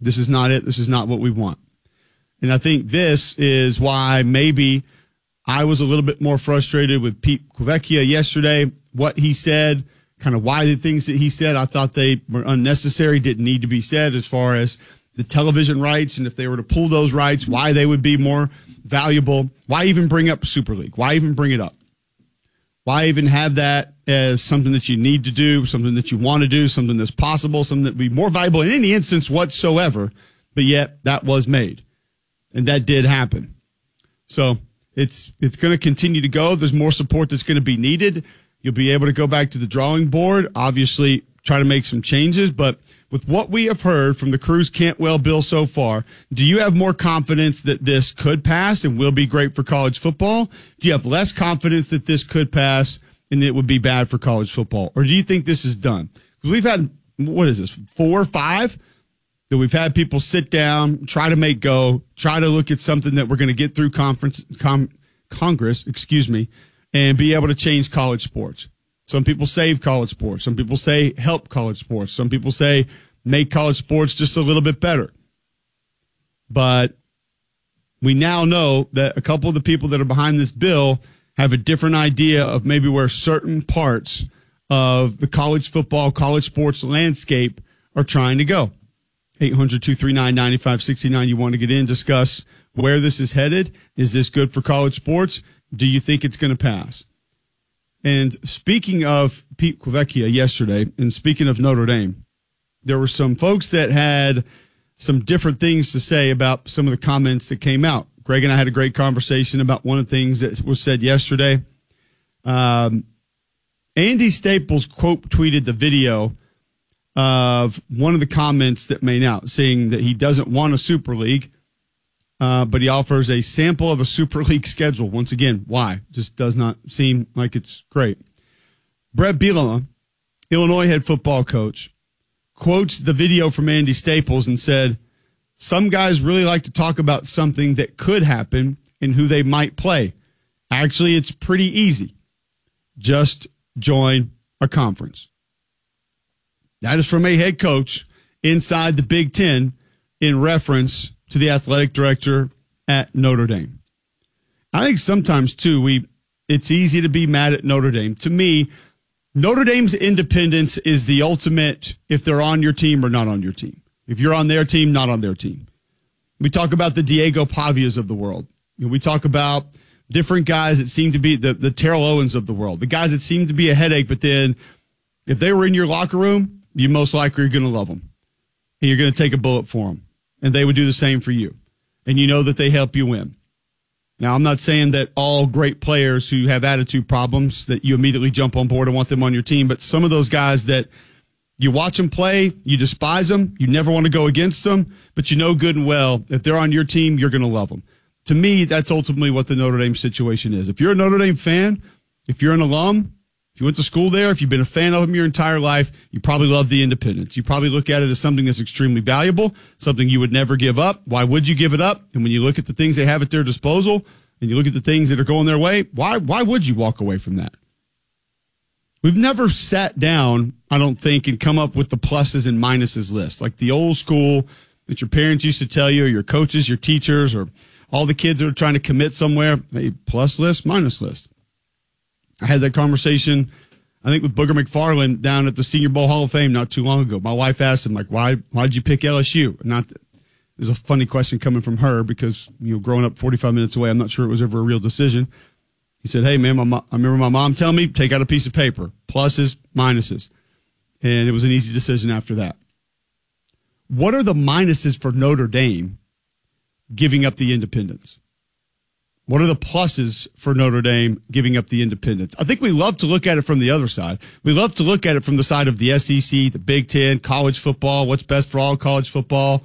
This is not it. This is not what we want. And I think this is why maybe I was a little bit more frustrated with Pete Quevecchia yesterday, what he said, kind of why the things that he said, I thought they were unnecessary, didn't need to be said as far as the television rights, and if they were to pull those rights, why they would be more valuable. Why even bring up Super League? Why even bring it up? Why even have that as something that you need to do, something that you want to do, something that's possible, something that would be more valuable in any instance whatsoever, but yet that was made. And that did happen. So it's going to continue to go. There's more support that's going to be needed. You'll be able to go back to the drawing board, obviously try to make some changes. But with what we have heard from the Cruz-Cantwell bill so far, do you have more confidence that this could pass and will be great for college football? Do you have less confidence that this could pass and it would be bad for college football? Or do you think this is done? Because we've had, what is this, 4 or 5? That we've had people sit down, try to make go, try to look at something that we're going to get through Congress, and be able to change college sports. Some people save college sports. Some people say help college sports. Some people say make college sports just a little bit better. But we now know that a couple of the people that are behind this bill have a different idea of maybe where certain parts of the college football, college sports landscape are trying to go. 800-239-9569. You want to get in, discuss where this is headed. Is this good for college sports? Do you think it's going to pass? And speaking of Pete Quevecchia yesterday, and speaking of Notre Dame, there were some folks that had some different things to say about some of the comments that came out. Greg and I had a great conversation about one of the things that was said yesterday. Andy Staples quote tweeted the video of one of the comments that made out, saying that he doesn't want a Super League, but he offers a sample of a Super League schedule. Once again, why? Just does not seem like it's great. Brett Bielema, Illinois head football coach, quotes the video from Andy Staples and said, some guys really like to talk about something that could happen and who they might play. Actually, it's pretty easy. Just join a conference. That is from a head coach inside the Big Ten in reference to the athletic director at Notre Dame. I think sometimes, too, it's easy to be mad at Notre Dame. To me, Notre Dame's independence is the ultimate if they're on your team or not on your team. If you're on their team, not on their team. We talk about the Diego Pavias of the world. We talk about different guys that seem to be the Terrell Owens of the world, the guys that seem to be a headache, but then if they were in your locker room, you most likely are going to love them. And you're going to take a bullet for them. And they would do the same for you. And you know that they help you win. Now, I'm not saying that all great players who have attitude problems, that you immediately jump on board and want them on your team. But some of those guys that you watch them play, you despise them, you never want to go against them, but you know good and well, if they're on your team, you're going to love them. To me, that's ultimately what the Notre Dame situation is. If you're a Notre Dame fan, if you're an alum, if you went to school there, if you've been a fan of them your entire life, you probably love the independence. You probably look at it as something that's extremely valuable, something you would never give up. Why would you give it up? And when you look at the things they have at their disposal and you look at the things that are going their way, why would you walk away from that? We've never sat down, I don't think, and come up with the pluses and minuses list, like the old school that your parents used to tell you, or your coaches, your teachers, or all the kids that are trying to commit somewhere. Hey, plus list, minus list. I had that conversation, I think, with Booger McFarland down at the Senior Bowl Hall of Fame not too long ago. My wife asked him, like, why did you pick LSU? There's a funny question coming from her because, growing up 45 minutes away, I'm not sure it was ever a real decision. He said, hey, man, I remember my mom telling me, take out a piece of paper, pluses, minuses. And it was an easy decision after that. What are the minuses for Notre Dame giving up the independence? What are the pluses for Notre Dame giving up the independence? I think we love to look at it from the other side. We love to look at it from the side of the SEC, the Big Ten, college football, what's best for all college football.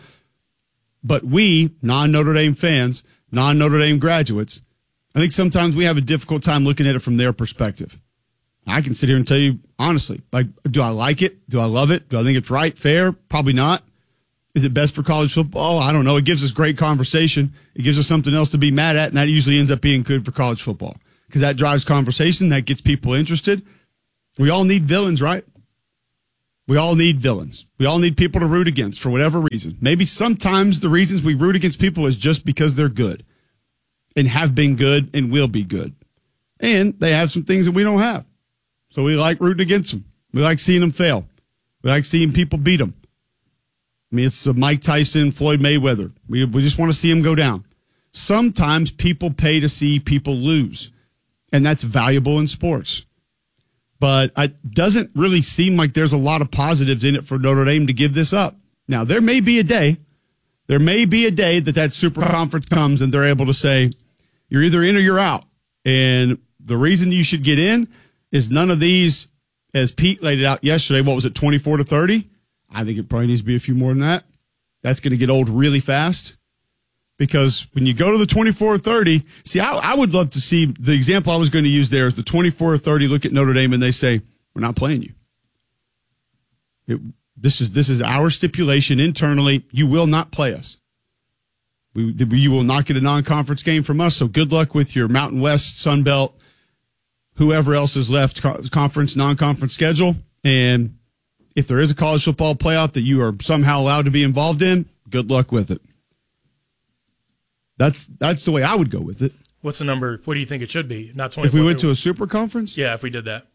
But we, non-Notre Dame fans, non-Notre Dame graduates, I think sometimes we have a difficult time looking at it from their perspective. I can sit here and tell you honestly, like, do I like it? Do I love it? Do I think it's right, fair? Probably not. Is it best for college football? I don't know. It gives us great conversation. It gives us something else to be mad at, and that usually ends up being good for college football because that drives conversation. That gets people interested. We all need villains, right? We all need villains. We all need people to root against for whatever reason. Maybe sometimes the reasons we root against people is just because they're good and have been good and will be good. And they have some things that we don't have. So we like rooting against them. We like seeing them fail. We like seeing people beat them. I mean, it's Mike Tyson, Floyd Mayweather. We just want to see them go down. Sometimes people pay to see people lose, and that's valuable in sports. But it doesn't really seem like there's a lot of positives in it for Notre Dame to give this up. Now, there may be a day that super conference comes and they're able to say, you're either in or you're out. And the reason you should get in is none of these, as Pete laid it out yesterday, what was it, 24-30? I think it probably needs to be a few more than that. That's going to get old really fast. Because when you go to the 24-30, see, I would love to see the example I was going to use there is the 24-30 look at Notre Dame and they say, we're not playing you. This is our stipulation internally. You will not play us. You will not get a non-conference game from us. So good luck with your Mountain West, Sun Belt, whoever else is left, conference, non-conference schedule. And if there is a college football playoff that you are somehow allowed to be involved in, good luck with it. That's the way I would go with it. What's the number? What do you think it should be? Not 24. If we went to a super conference? Yeah, if we did that.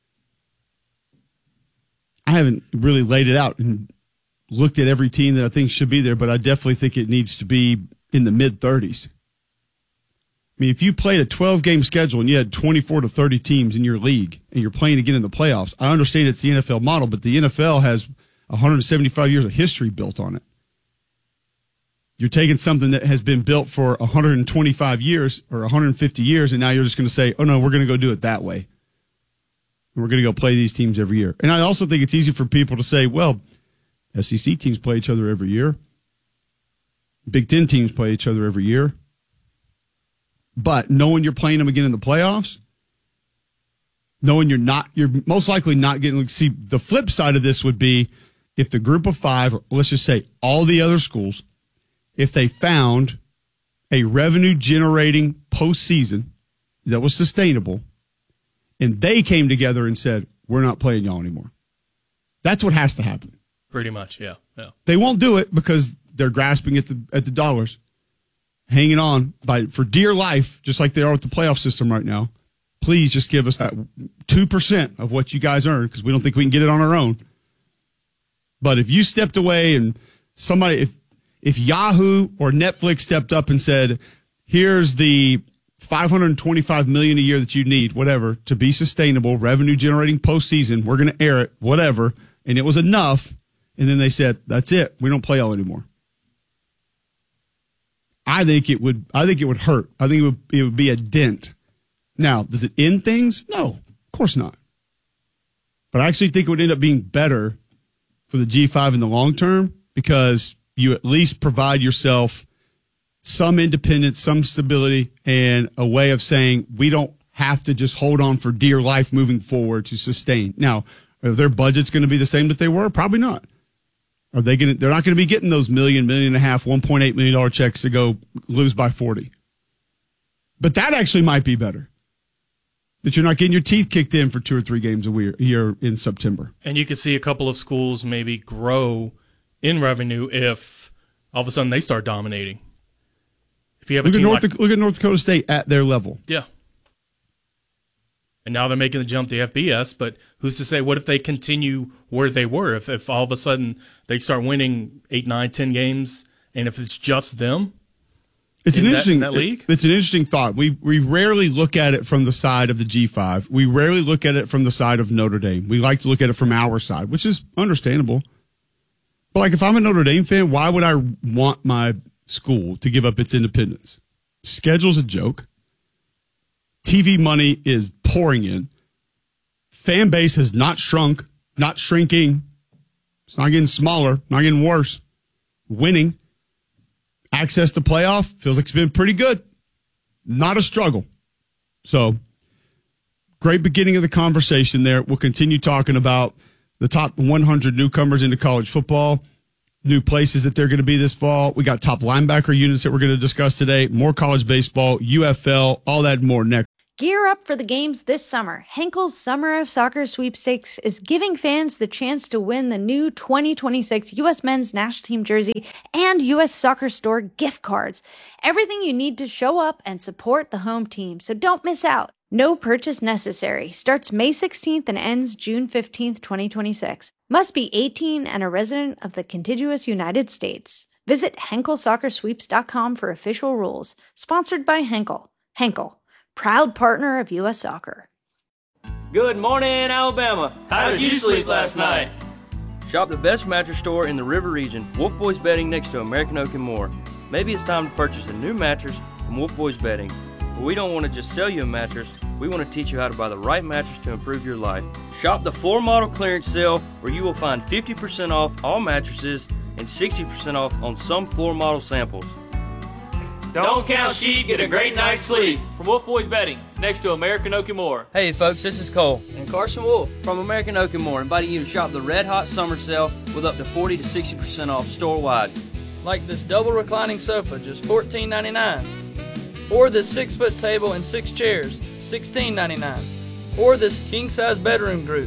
I haven't really laid it out and looked at every team that I think should be there, but I definitely think it needs to be in the mid-30s. I mean, if you played a 12-game schedule and you had 24 to 30 teams in your league and you're playing again in the playoffs, I understand it's the NFL model, but the NFL has 175 years of history built on it. You're taking something that has been built for 125 years or 150 years, and now you're just going to say, oh, no, we're going to go do it that way. And we're going to go play these teams every year. And I also think it's easy for people to say, well, SEC teams play each other every year. Big Ten teams play each other every year. But knowing you're playing them again in the playoffs, knowing you're most likely not getting, see, the flip side of this would be if the group of five, or let's just say all the other schools, if they found a revenue-generating postseason that was sustainable, and they came together and said, we're not playing y'all anymore. That's what has to happen. Pretty much, yeah. They won't do it because they're grasping at the dollars, hanging on for dear life, just like they are with the playoff system right now. Please just give us that 2% of what you guys earn because we don't think we can get it on our own. But if you stepped away and somebody, if Yahoo or Netflix stepped up and said, here's the $525 million a year that you need, whatever, to be sustainable, revenue generating postseason, we're going to air it, whatever, and it was enough, and then they said, that's it, we don't play all anymore. I think it would hurt. I think it would be a dent. Now, does it end things? No, of course not. But I actually think it would end up being better for the G5 in the long term because you at least provide yourself some independence, some stability, and a way of saying we don't have to just hold on for dear life moving forward to sustain. Now, are their budgets going to be the same that they were? Probably not. They're not going to be getting those $1.5 million, $1.8 million checks to go lose by 40. But that actually might be better. That you're not getting your teeth kicked in for 2 or 3 games a year in September. And you could see a couple of schools maybe grow in revenue if all of a sudden they start dominating. If you have look at North Dakota State at their level. Yeah. And now they're making the jump to FBS, but who's to say what if they continue where they were? If all of a sudden they start winning 8, 9, 10 games, and if it's just them it's in an interesting that league? It's an interesting thought. We rarely look at it from the side of the G5. We rarely look at it from the side of Notre Dame. We like to look at it from our side, which is understandable. But like if I'm a Notre Dame fan, why would I want my school to give up its independence? Schedule's a joke. TV money is pouring in. Fan base has not shrunk, not shrinking. It's not getting smaller, not getting worse. Winning. Access to playoff feels like it's been pretty good. Not a struggle. So, great beginning of the conversation there. We'll continue talking about the top 100 newcomers into college football, new places that they're going to be this fall. We got top linebacker units that we're going to discuss today, more college baseball, UFL, all that and more next. Gear up for the games this summer. Henkel's Summer of Soccer Sweepstakes is giving fans the chance to win the new 2026 U.S. Men's National Team jersey and U.S. Soccer Store gift cards. Everything you need to show up and support the home team, so don't miss out. No purchase necessary. Starts May 16th and ends June 15th, 2026. Must be 18 and a resident of the contiguous United States. Visit HenkelSoccerSweeps.com for official rules. Sponsored by Henkel. Henkel, proud partner of U.S. Soccer. Good morning, Alabama. How did you sleep last night? Shop the best mattress store in the River region, Wolf Boys Bedding, next to American Oak and more. Maybe it's time to purchase a new mattress from Wolf Boys Bedding. But we don't want to just sell you a mattress. We want to teach you how to buy the right mattress to improve your life. Shop the floor model clearance sale where you will find 50% off all mattresses and 60% off on some floor model samples. Don't count sheep, get a great night's sleep. From Wolf Boys Bedding, next to American Oak and More. Hey folks, this is Cole and Carson Wolf from American Oak and More, inviting you to shop the Red Hot Summer Sale with up to 40 to 60% off store-wide. Like this double reclining sofa, just $14.99. Or this 6-foot table and 6 chairs, $16.99. Or this king-size bedroom group,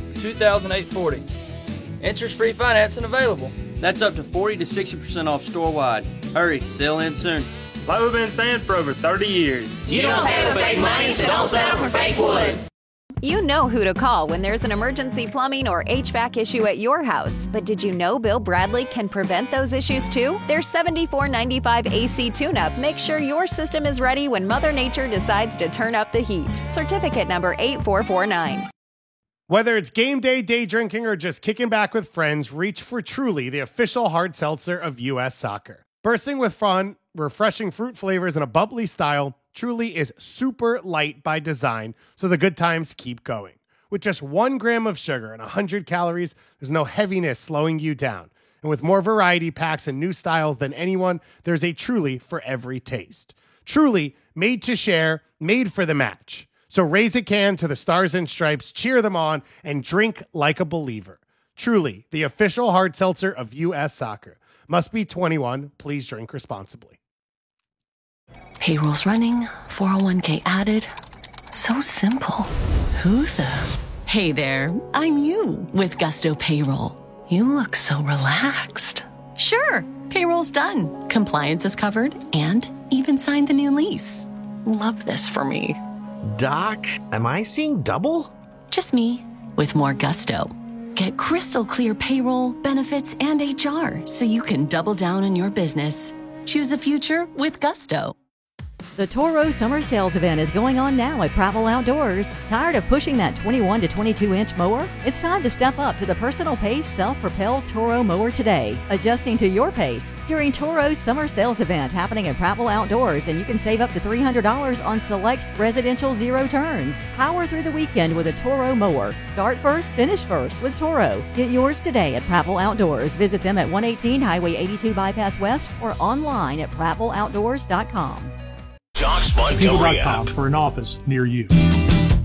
$2,840. Interest-free financing available. That's up to 40 to 60% off store-wide. Hurry, sale ends soon. Like we've been saying for over 30 years. You don't pay with fake money, so don't settle for fake wood. You know who to call when there's an emergency plumbing or HVAC issue at your house. But did you know Bill Bradley can prevent those issues too? Their $74.95 AC tune-up makes sure your system is ready when Mother Nature decides to turn up the heat. Certificate number 8449. Whether it's game day, day drinking, or just kicking back with friends, reach for Truly, the official hard seltzer of U.S. Soccer. Bursting with fun, refreshing fruit flavors, and a bubbly style, Truly is super light by design, so the good times keep going. With just 1 gram of sugar and 100 calories, there's no heaviness slowing you down. And with more variety packs and new styles than anyone, there's a Truly for every taste. Truly, made to share, made for the match. So raise a can to the Stars and Stripes, cheer them on, and drink like a believer. Truly, the official hard seltzer of U.S. Soccer. Must be 21. Please drink responsibly. Payroll's running, 401k added. So simple. Who the? Hey there, I'm you with Gusto Payroll. You look so relaxed. Sure, payroll's done. Compliance is covered and even signed the new lease. Love this for me. Doc, am I seeing double? Just me with more Gusto. Get crystal clear payroll, benefits, and HR so you can double down on your business. Choose a future with Gusto. The Toro Summer Sales Event is going on now at Pravel Outdoors. Tired of pushing that 21 to 22-inch mower? It's time to step up to the personal pace self-propelled Toro mower today, adjusting to your pace. During Toro's Summer Sales Event happening at Pravel Outdoors, and you can save up to $300 on select residential zero turns. Power through the weekend with a Toro mower. Start first, finish first with Toro. Get yours today at Pravel Outdoors. Visit them at 118 Highway 82 Bypass West or online at PravelOutdoors.com. People.com for an office near you.